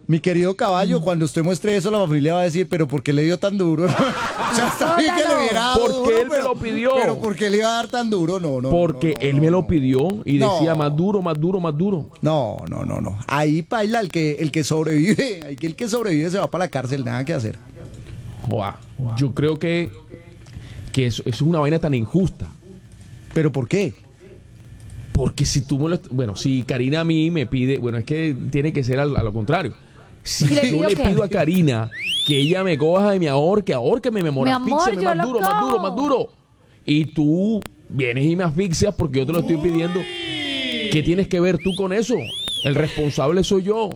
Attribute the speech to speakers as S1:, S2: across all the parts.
S1: Mi querido caballo, cuando usted muestre eso, la familia va a decir, pero ¿por qué le dio tan duro? O sea, está bien que le hubiera dado
S2: Porque
S1: duro,
S2: él me lo pidió.
S1: Pero ¿por qué le iba a dar tan duro? No.
S2: Porque él me lo pidió y
S1: No.
S2: decía más duro, más duro, más duro.
S1: No. Ahí paila el que sobrevive. El que sobrevive se va para la cárcel, nada que hacer.
S2: Joa, yo creo que eso es una vaina tan injusta.
S1: ¿Pero por qué?
S2: Porque si tú me lo... Bueno, si Karina a mí me pide... Bueno, es que tiene que ser a lo contrario. Si
S3: ¿Le
S2: yo
S3: pidió
S2: le
S3: qué?
S2: pido a Karina que ella me coja y me ahorque, me
S3: Mi
S2: mora
S3: amor,
S2: asfíxiame
S3: yo
S2: más
S3: lo
S2: duro, más duro,
S3: cojo.
S2: más duro. Y tú vienes y me asfixias porque yo te lo estoy pidiendo. ¿Qué tienes que ver tú con eso? El responsable soy yo.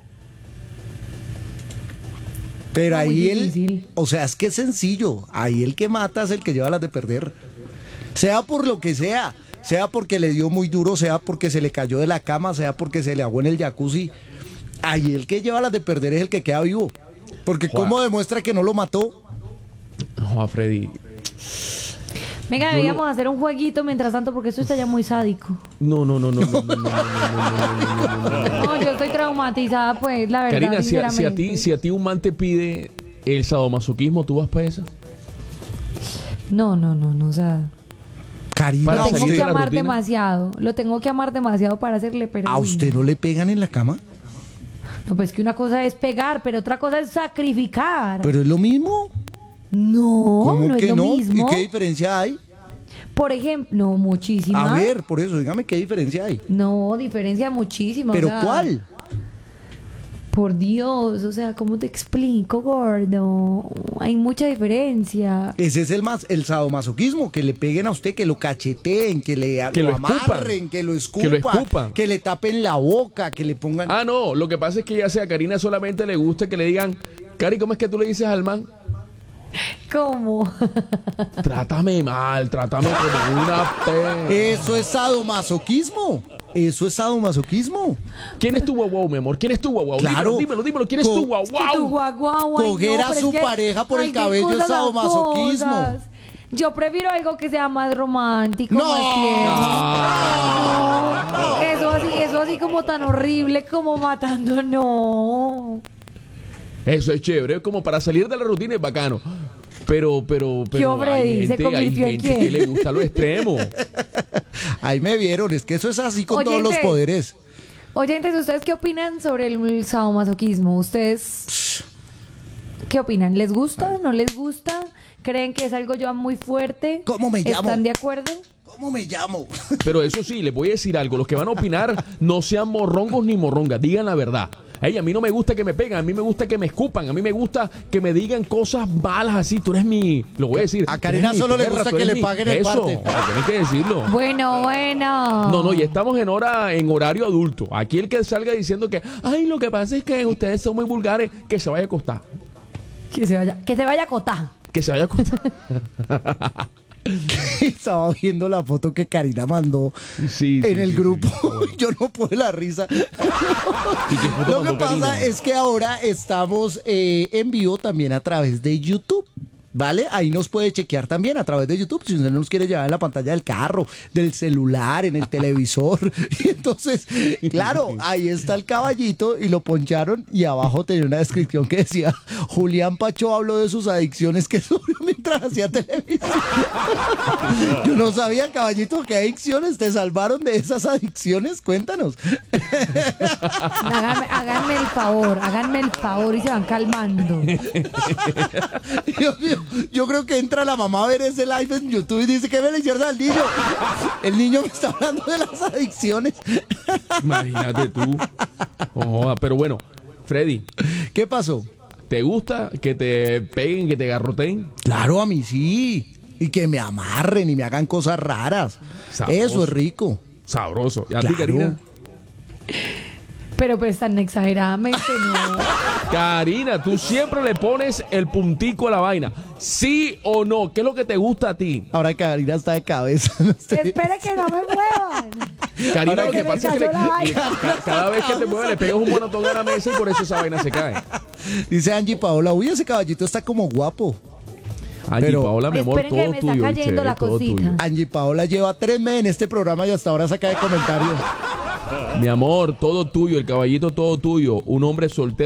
S1: Pero
S3: Muy
S1: ahí él,
S3: difícil.
S1: o sea, es que es sencillo. Ahí el que mata es el que lleva las de perder. Sea por lo que sea porque le dio muy duro, sea porque se le cayó de la cama, sea porque se le ahogó en el jacuzzi. Ahí el que lleva las de perder es el que queda vivo. Porque
S2: Juan.
S1: ¿cómo demuestra que no lo mató?
S2: No, Freddy.
S3: Venga, deberíamos hacer un jueguito mientras tanto porque esto está ya muy sádico.
S2: No.
S3: No, yo estoy traumatizada, pues, la verdad,
S2: Karina,
S3: sinceramente.
S2: si a ti un man te pide el sadomasoquismo, ¿tú vas para esa?
S3: No, o sea,
S1: Karina,
S2: Para
S3: lo tengo
S2: salir
S3: que
S2: de la
S3: amar
S2: rutina.
S3: demasiado. Lo tengo que amar demasiado para hacerle, pero...
S1: ¿a
S3: uy,
S1: usted no le pegan en la cama?
S3: no, pues que una cosa es pegar, pero otra cosa es sacrificar.
S1: ¿Pero es lo mismo?
S3: No,
S1: ¿Cómo
S3: no
S1: que
S3: es lo
S1: no?
S3: mismo.
S1: ¿Y qué diferencia hay?
S3: Por ejemplo, no, muchísima.
S1: A ver, por eso, dígame qué diferencia hay.
S3: No, diferencia muchísima.
S1: ¿Pero
S3: o sea,
S1: cuál?
S3: Por Dios, o sea, ¿cómo te explico, gordo? Hay mucha diferencia.
S1: Ese es el sadomasoquismo, que le peguen a usted, que lo cacheteen, que
S2: Que
S1: lo
S2: lo escupan.
S1: amarren, que lo escupan, que le tapen la boca, que le pongan...
S2: Ah, no, lo que pasa es que ya sea a Karina solamente le gusta que le digan, Cari, ¿cómo es que tú le dices al man?
S3: ¿Cómo?
S2: Trátame mal, trátame como una
S1: Eso es sadomasoquismo. Eso es sadomasoquismo.
S2: ¿Quién es tu guau, mi amor? ¿Quién es tu guau?
S1: Claro.
S2: Dímelo, ¿quién es tu guau?
S3: Que tu guau, ay,
S1: Coger
S3: no,
S1: a
S3: pero
S1: su
S3: es que-
S1: pareja por el
S3: ay, qué
S1: cabello es
S3: cosas las
S1: sadomasoquismo.
S3: cosas. Yo prefiero algo que sea más romántico,
S1: No.
S3: más tierno. No. Eso así como tan horrible como matando, no.
S2: Eso es chévere, es como para salir de la rutina es bacano. Pero
S3: ¿Qué hombre
S2: hay
S3: dice?
S2: gente,
S3: ¿Convirtió en
S2: que
S3: quién?
S2: le gusta lo extremo.
S1: Ahí me vieron, es que eso es así con todos los
S3: Oyentes.
S1: poderes.
S3: Oyentes, ¿ustedes qué opinan sobre el sadomasoquismo? ¿Ustedes qué opinan? ¿Les gusta? ¿No les gusta? ¿Creen que es algo ya muy fuerte?
S1: ¿Cómo me llamo?
S3: ¿Están de acuerdo?
S1: ¿Cómo me llamo?
S2: Pero eso sí, les voy a decir algo. Los que van a opinar no sean morrongos ni morrongas, digan la verdad. Ey, a mí no me gusta que me peguen, a mí me gusta que me escupan, a mí me gusta que me digan cosas malas así. Tú eres mi... Lo voy a decir.
S1: A
S2: tú
S1: Karina
S2: eres mi
S1: solo le
S2: perra,
S1: gusta
S2: tú
S1: que
S2: eres
S1: le
S2: mi-
S1: paguen el
S2: Eso,
S1: parte.
S2: tienes que decirlo.
S3: Bueno.
S2: No, ya estamos en horario adulto. Aquí el que salga diciendo que, ay, lo que pasa es que ustedes son muy vulgares, que se vaya a acostar.
S3: Que se vaya a acotar.
S2: Que se vaya a acostar.
S1: Estaba viendo la foto que Karina mandó
S2: Sí,
S1: en el
S2: sí,
S1: grupo.
S2: sí, sí.
S1: Yo no pude la risa.
S2: ¿Y qué foto
S1: Lo que
S2: mandó Karina?
S1: pasa es que ahora estamos en vivo también a través de YouTube. ¿Vale? Ahí nos puede chequear también a través de YouTube si usted no nos quiere llevar en la pantalla del carro, del celular, en el televisor. Y entonces, claro, ahí está el caballito y lo poncharon y abajo tenía una descripción que decía, Julián Pacho habló de sus adicciones que sufrió mientras hacía televisión. Yo no sabía, caballito, qué adicciones te salvaron de esas adicciones. Cuéntanos.
S3: Háganme el favor y se van calmando.
S1: Dios mío, yo creo que entra la mamá a ver ese live en YouTube y dice que me le hicieron al niño. El niño me está hablando de las adicciones.
S2: Imagínate tú. Joda, pero bueno, Freddy,
S1: ¿Qué pasó?
S2: ¿te gusta que te peguen, que te garroteen?
S1: Claro, a mí sí. Y que me amarren y me hagan cosas raras.
S2: Sabroso.
S1: Eso es rico.
S2: Sabroso. ¿Y a ti,
S1: Claro.
S2: Karina?
S3: Pero pues tan exageradamente no.
S2: Karina, tú siempre le pones el puntico a la vaina. ¿Sí o no? ¿Qué es lo que te gusta a ti?
S1: Ahora Karina está de cabeza. No sé.
S3: Espere que no me muevan.
S2: Karina,
S1: Ahora
S2: lo
S1: que
S2: que
S3: me
S2: pasa es que
S3: cayó la vaina.
S2: cada vez que te mueves le pegas un monotón a la mesa y por eso esa vaina se cae.
S1: Dice Angie Paola, uy, ese caballito está como guapo.
S2: Angie,
S1: Pero-
S2: Paola, mi amor,
S3: Esperen que
S2: todo
S3: me está
S2: tuyo.
S3: cayendo
S2: chévere,
S3: la
S2: todo
S3: cosita.
S2: tuyo.
S1: Angie Paola lleva 3 meses en este programa y hasta ahora saca de comentarios.
S2: Mi amor, todo tuyo, el caballito todo tuyo. Un hombre soltero.